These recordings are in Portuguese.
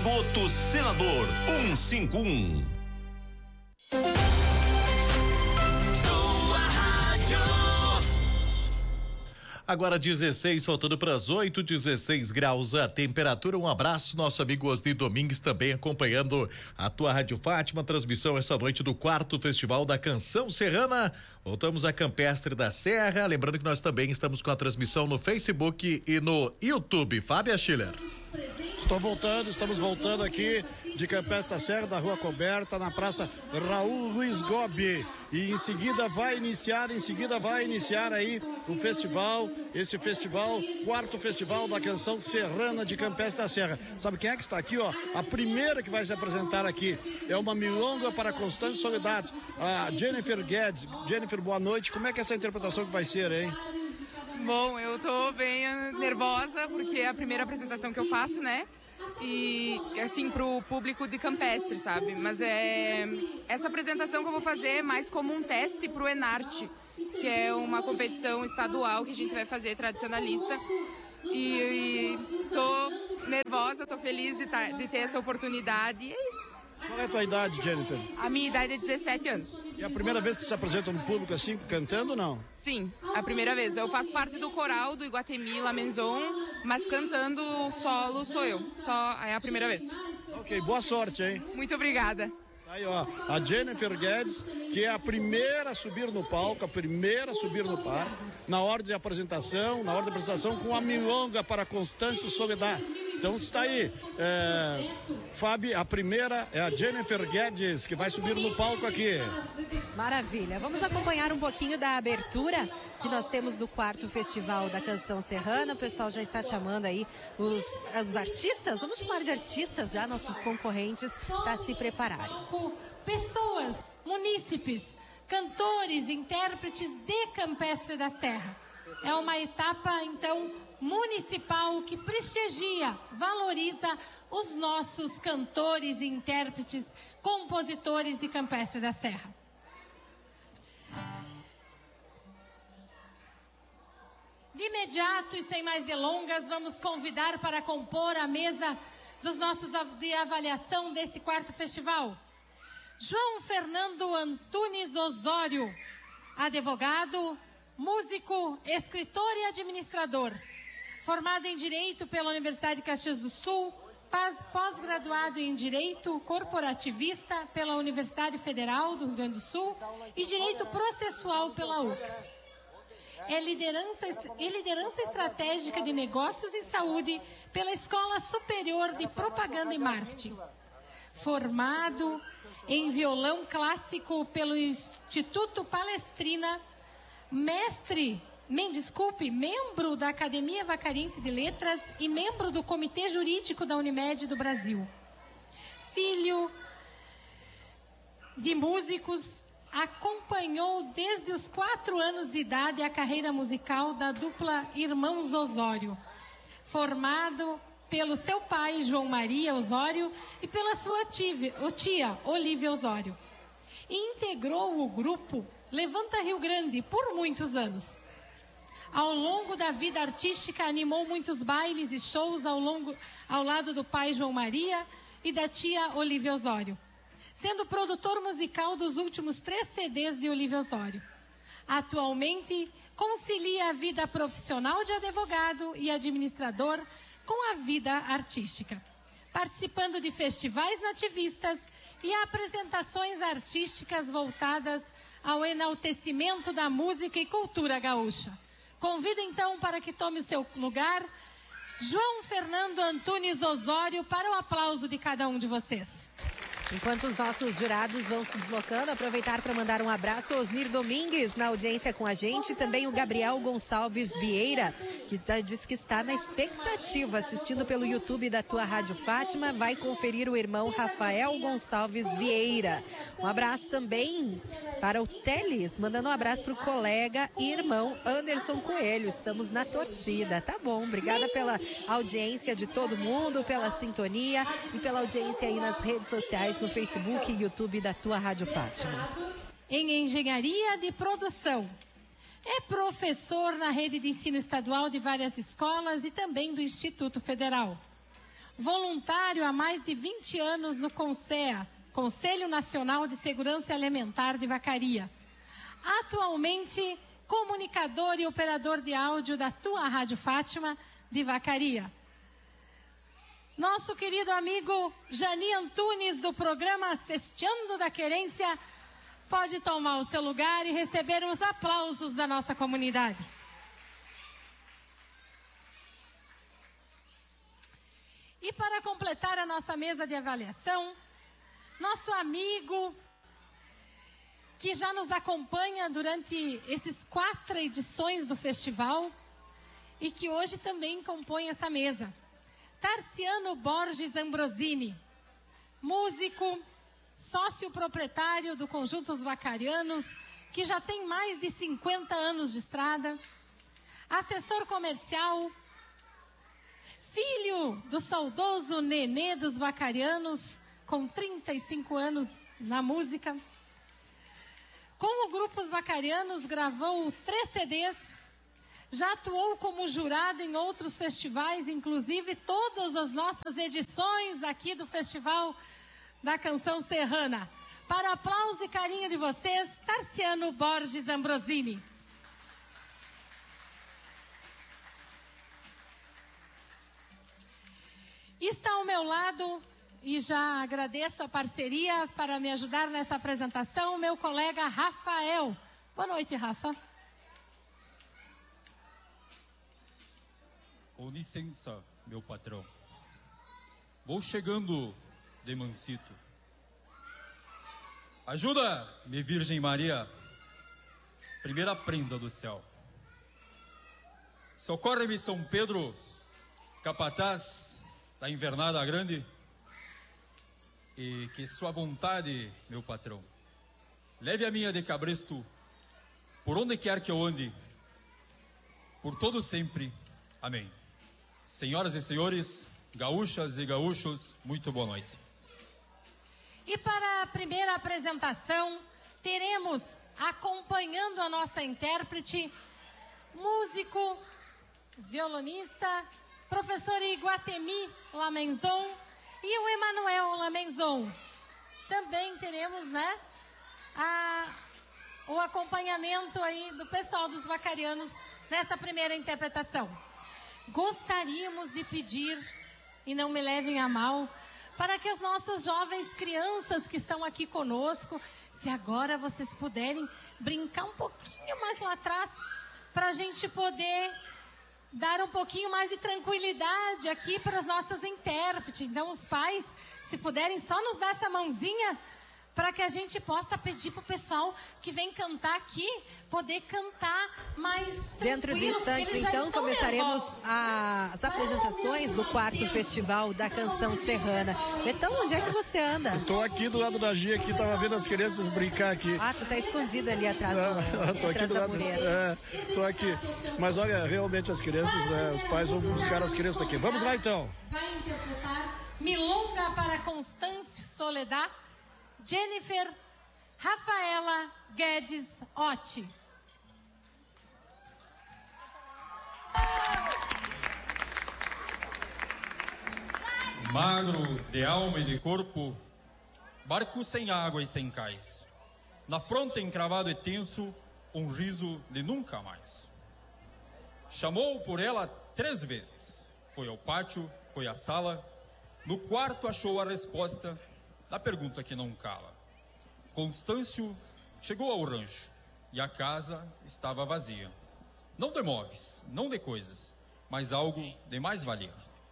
Rigoto Senador 151. Agora 16, faltando para as 8, 16 graus a temperatura. Um abraço, nosso amigo Osni Domingues, também acompanhando a tua Rádio Fátima, transmissão essa noite do 4º Festival da Canção Serrana. Voltamos a Campestre da Serra, lembrando que nós também estamos com a transmissão no Facebook e no YouTube. Fábio Schiller. Estamos voltando aqui de Campestre da Serra, da Rua Coberta, na Praça Raul Luiz Gobi. E em seguida vai iniciar aí o festival, esse festival, 4º Festival da Canção Serrana de Campestre da Serra. Sabe quem é que está aqui, ó? A primeira que vai se apresentar aqui é uma milonga para Constante Soledade, a Jennifer Guedes. Jennifer, boa noite. Como é que é essa interpretação que vai ser, hein? Bom, eu tô bem nervosa porque é a primeira apresentação que eu faço, né? E assim, pro público de Campestre, sabe? Mas essa apresentação que eu vou fazer é mais como um teste pro Enarte, que é uma competição estadual que a gente vai fazer tradicionalista. E tô nervosa, tô feliz de ter essa oportunidade. E é isso. Qual é a tua idade, Jennifer? A minha idade é 17 anos. E é a primeira vez que tu se apresenta no público assim, cantando ou não? Sim, a primeira vez. Eu faço parte do coral do Iguatemi La Maison, mas cantando solo sou eu. Só é a primeira vez. Ok, boa sorte, hein? Muito obrigada. Aí, ó, a Jennifer Guedes, que é a primeira a subir no palco, na ordem de apresentação, com a milonga para Constância Soledade. Então está aí, Fábio, a primeira é a Jennifer Guedes, que vai subir no palco aqui. Maravilha, vamos acompanhar um pouquinho da abertura que nós temos do 4º Festival da Canção Serrana. O pessoal já está chamando aí os artistas, vamos chamar de artistas já, nossos concorrentes, para se prepararem. Pessoas, munícipes, cantores, intérpretes de Campestre da Serra. É uma etapa, então, municipal que prestigia, valoriza os nossos cantores e intérpretes, compositores de Campestre da Serra. De imediato e sem mais delongas, vamos convidar para compor a mesa dos nossos de avaliação desse 4º festival. João Fernando Antunes Osório, advogado, músico, escritor e administrador. Formado em Direito pela Universidade de Caxias do Sul, pós-graduado em Direito Corporativista pela Universidade Federal do Rio Grande do Sul e Direito Processual pela UFRGS. É liderança estratégica de negócios e saúde pela Escola Superior de Propaganda e Marketing. Formado em violão clássico pelo Instituto Palestrina, membro da Academia Vacarense de Letras e membro do Comitê Jurídico da Unimed do Brasil. Filho de músicos, acompanhou desde os 4 anos de idade a carreira musical da dupla Irmãos Osório, formado pelo seu pai, João Maria Osório, e pela sua tia, Olívia Osório. E integrou o grupo Levanta Rio Grande por muitos anos. Ao longo da vida artística, animou muitos bailes e shows ao lado do pai João Maria e da tia Olívia Osório, sendo produtor musical dos últimos 3 CDs de Olívia Osório. Atualmente, concilia a vida profissional de advogado e administrador com a vida artística, participando de festivais nativistas e apresentações artísticas voltadas ao enaltecimento da música e cultura gaúcha. Convido então para que tome o seu lugar, João Fernando Antunes Osório, para o aplauso de cada um de vocês. Enquanto os nossos jurados vão se deslocando, aproveitar para mandar um abraço ao Osnir Domingues na audiência com a gente, também o Gabriel Gonçalves Vieira, que diz que está na expectativa, assistindo pelo YouTube da tua Rádio Fátima, vai conferir o irmão Rafael Gonçalves Vieira. Um abraço também para o Teles, mandando um abraço para o colega e irmão Anderson Coelho, estamos na torcida, tá bom, obrigada pela audiência de todo mundo, pela sintonia e pela audiência aí nas redes sociais, no Facebook e YouTube da tua Rádio Fátima. Em engenharia de produção. É professor na rede de ensino estadual de várias escolas e também do Instituto Federal. voluntário há mais de 20 anos no CONSEA, Conselho Nacional de Segurança Alimentar de Vacaria. Atualmente, comunicador e operador de áudio da tua Rádio Fátima de Vacaria. Nosso querido amigo Jani Antunes, do programa Cesteando da Querência, pode tomar o seu lugar e receber os aplausos da nossa comunidade. E para completar a nossa mesa de avaliação, nosso amigo que já nos acompanha durante esses 4 edições do festival e que hoje também compõe essa mesa, Tarciano Borges Ambrosini, músico, sócio proprietário do Conjunto Os Vacarianos, que já tem mais de 50 anos de estrada, assessor comercial, filho do saudoso Nenê dos Vacarianos, com 35 anos na música. Com o grupo Os Vacarianos gravou 3 CDs, já atuou como jurado em outros festivais, inclusive todas as nossas edições aqui do Festival da Canção Serrana. Para aplauso e carinho de vocês, Tarciano Borges Ambrosini. Está ao meu lado, e já agradeço a parceria para me ajudar nessa apresentação, meu colega Rafael. Boa noite, Rafa. Com licença, meu patrão. Vou chegando de mansito. Ajuda-me, Virgem Maria, primeira prenda do céu. Socorre-me, São Pedro, capataz da invernada grande, e que sua vontade, meu patrão, leve a minha de cabresto por onde quer que eu ande, por todo sempre. Amém. Senhoras e senhores, gaúchas e gaúchos, muito boa noite. E para a primeira apresentação, teremos, acompanhando a nossa intérprete, músico, violonista, professor Iguatemi Lamenzon e o Emanuel Lamenzon. Também teremos, né, o acompanhamento aí do pessoal dos Vacarianos nessa primeira interpretação. Gostaríamos de pedir, e não me levem a mal, para que as nossas jovens crianças que estão aqui conosco, se agora vocês puderem brincar um pouquinho mais lá atrás, para a gente poder dar um pouquinho mais de tranquilidade aqui para as nossas intérpretes. Então, os pais, se puderem só nos dar essa mãozinha, para que a gente possa pedir para o pessoal que vem cantar aqui, poder cantar mais tranquilo. Dentro de instantes, então, começaremos as apresentações do 4º Festival da Canção Serrana. Betão, onde é que você anda? Estou aqui do lado da Gia, aqui, tava vendo as crianças brincar aqui. Ah, tu tá escondida ali atrás, Estou aqui do lado. Estou aqui. Mas olha, realmente as crianças, né, os pais vão buscar as crianças aqui. Vamos lá, então. Vai interpretar Milonga para Constâncio Soledad, Jennifer Rafaela Guedes Otti. Magro de alma e de corpo, barco sem água e sem cais. Na fronte encravado e tenso, um riso de nunca mais. Chamou por ela 3 vezes. Foi ao pátio, foi à sala. No quarto achou a resposta da pergunta que não cala. Constâncio chegou ao rancho e a casa estava vazia. Não de móveis, não de coisas, mas algo de mais valia.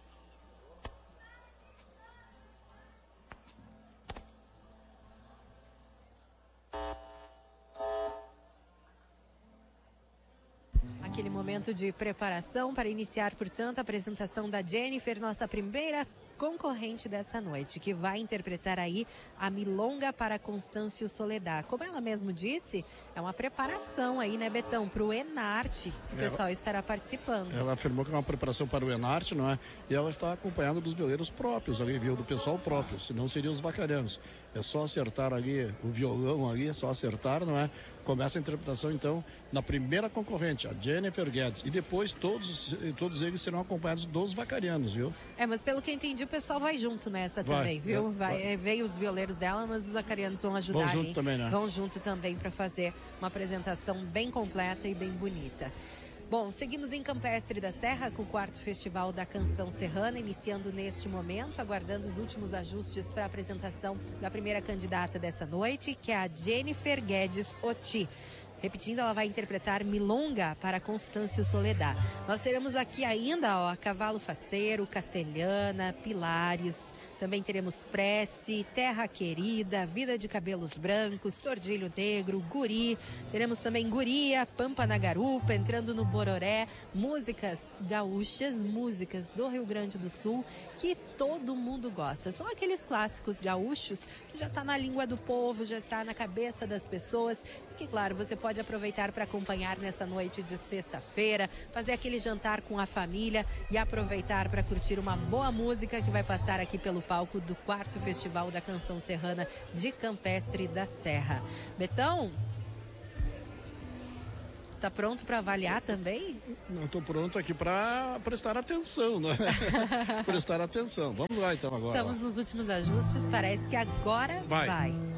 Aquele momento de preparação para iniciar, portanto, a apresentação da Jennifer, nossa primeira concorrente dessa noite, que vai interpretar aí a Milonga para Constâncio Soledad. Como ela mesmo disse, é uma preparação aí, né, Betão, para o Enarte, que o pessoal estará participando. Ela afirmou que é uma preparação para o Enarte, não é? E ela está acompanhando dos violeiros próprios ali, viu? Do pessoal próprio, senão seriam os vacarianos. É só acertar ali o violão ali, é só acertar, não é? Começa a interpretação, então, na primeira concorrente, a Jennifer Guedes. E depois todos eles serão acompanhados dos vacarianos, viu? Mas pelo que eu entendi, o pessoal vai junto nessa também, viu? Veio os violeiros dela, mas os vacarianos vão ajudar. Vão junto também, né? Vão junto também para fazer uma apresentação bem completa e bem bonita. Bom, seguimos em Campestre da Serra com o 4º Festival da Canção Serrana, iniciando neste momento, aguardando os últimos ajustes para a apresentação da primeira candidata dessa noite, que é a Jennifer Guedes Oti. Repetindo, ela vai interpretar Milonga para Constâncio Soledad. Nós teremos aqui ainda, ó, Cavalo Faceiro, Castelhana, Pilares. Também teremos Prece, Terra Querida, Vida de Cabelos Brancos, Tordilho Negro, Guri. Teremos também Guria, Pampa na Garupa, entrando no Bororé. Músicas gaúchas, músicas do Rio Grande do Sul, que todo mundo gosta. São aqueles clássicos gaúchos que já está na língua do povo, já está na cabeça das pessoas. E que, claro, você pode aproveitar para acompanhar nessa noite de sexta-feira, fazer aquele jantar com a família e aproveitar para curtir uma boa música que vai passar aqui pelo palco do 4º Festival da Canção Serrana de Campestre da Serra. Betão, tá pronto para avaliar também? Não, estou pronto aqui para prestar atenção, né? Prestar atenção. Vamos lá então agora. Estamos nos últimos ajustes, parece que agora vai.